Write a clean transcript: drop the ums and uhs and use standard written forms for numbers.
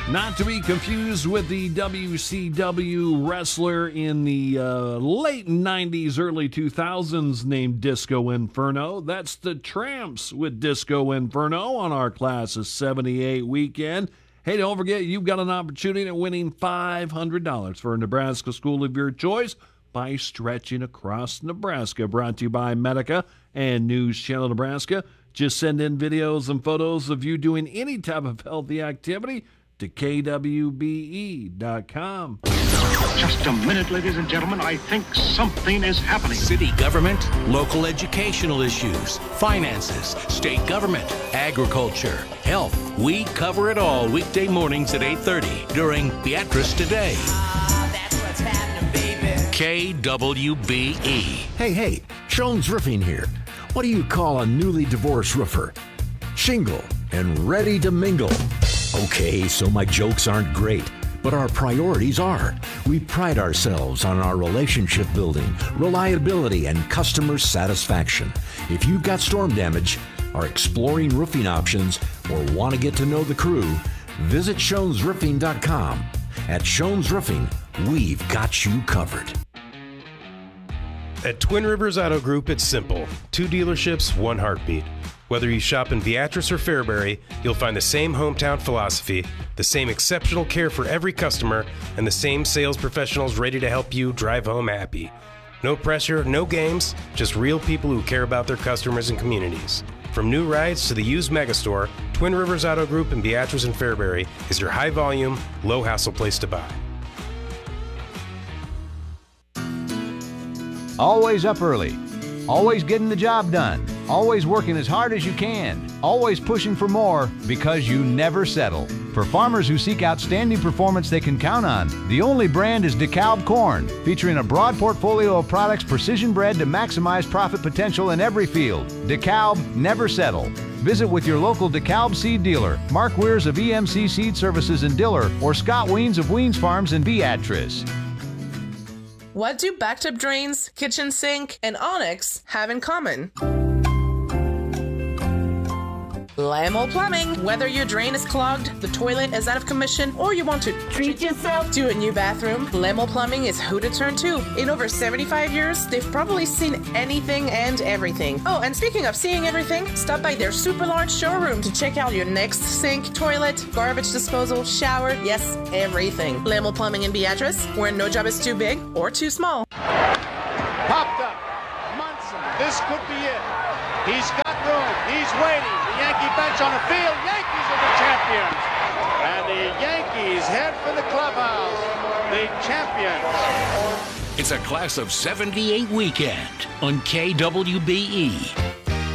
Not to be confused with the WCW wrestler in the late 90s, early 2000s named Disco Inferno. That's the Tramps with Disco Inferno on our Class of 78 weekend. Hey, don't forget, you've got an opportunity at winning $500 for a Nebraska school of your choice by stretching across Nebraska. Brought to you by Medica and News Channel Nebraska. Just send in videos and photos of you doing any type of healthy activity to kwbe.com. Just a minute, ladies and gentlemen. I think something is happening. City government, local educational issues, finances, state government, agriculture, health. We cover it all weekday mornings at 8:30 during Beatrice Today. That's what's happening, baby. KWBE. Hey, Jones Roofing here. What do you call a newly divorced roofer? Shingle and ready to mingle. Okay, so my jokes aren't great, but our priorities are. We pride ourselves on our relationship building, reliability, and customer satisfaction. If you've got storm damage, are exploring roofing options, or want to get to know the crew, visit ShonesRoofing.com. At Shones Roofing, we've got you covered. At Twin Rivers Auto Group, it's simple. 2 dealerships, 1 heartbeat. Whether you shop in Beatrice or Fairbury, you'll find the same hometown philosophy, the same exceptional care for every customer, and the same sales professionals ready to help you drive home happy. No pressure, no games, just real people who care about their customers and communities. From new rides to the used megastore, Twin Rivers Auto Group in Beatrice and Fairbury is your high-volume, low-hassle place to buy. Always up early, always getting the job done, always working as hard as you can, always pushing for more because you never settle. For farmers who seek outstanding performance they can count on, the only brand is DeKalb Corn, featuring a broad portfolio of products precision bred to maximize profit potential in every field. DeKalb, never settle. Visit with your local DeKalb seed dealer, Mark Weirs of EMC Seed Services in Diller, or Scott Weens of Weens Farms in Beatrice. What do backed-up drains, kitchen sink, and Onyx have in common? Lamo Plumbing. Whether your drain is clogged, the toilet is out of commission, or you want to treat yourself to a new bathroom, Lamo Plumbing is who to turn to. In over 75 years, they've probably seen anything and everything. Oh, and speaking of seeing everything, stop by their super large showroom to check out your next sink, toilet, garbage disposal, shower, yes, everything. Lamo Plumbing in Beatrice, where no job is too big or too small. Popped up. Munson. This could be it. He's got room. He's waiting. The Yankee bench on the field. Yankees are the champions. And the Yankees head for the clubhouse. The champions. It's a Class of 78 weekend on KWBE.